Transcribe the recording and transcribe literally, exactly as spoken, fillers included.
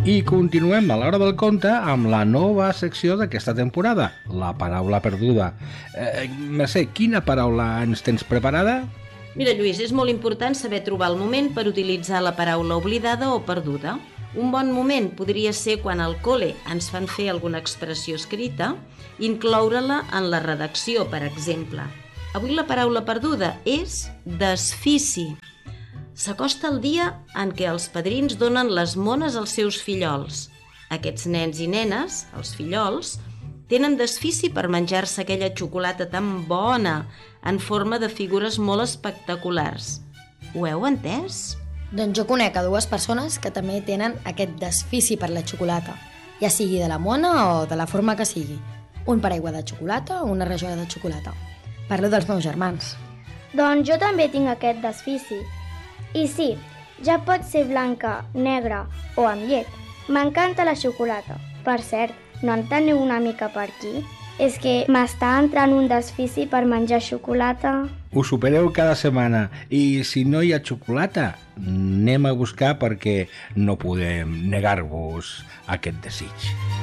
I continuem a l'hora del conte amb la nova secció d'aquesta temporada, la paraula perduda. Eh, Mercè, quina paraula ens tens preparada? Mira, Lluís, és molt important saber trobar el moment per utilitzar la paraula oblidada o perduda. Un bon moment podria ser quan al col·le ens fan fer alguna expressió escrita, incloure-la en la redacció, per exemple. Avui la paraula perduda és desfici. S'acosta el dia en què els padrins donen les mones als seus fillols. Aquests nens i nenes, els fillols, tenen desfici per menjar-se aquella xocolata tan bona, en forma de figures molt espectaculars. Ho heu entès? Doncs jo conec a dues persones que també tenen aquest desfici per la xocolata, ja sigui de la mona o de la forma que sigui. Un paraigua de xocolata o una rajola de xocolata. Parlo dels meus germans. Doncs jo també tinc aquest desfici. I sí, ja pot ser blanca, negra o amb llet. M'encanta la xocolata. Per cert, no en teniu una mica per aquí? És que m'està entrant un desfici per menjar xocolata. Ho supereu cada setmana i si no hi ha xocolata, anem a buscar perquè no podem negar-vos aquest desig.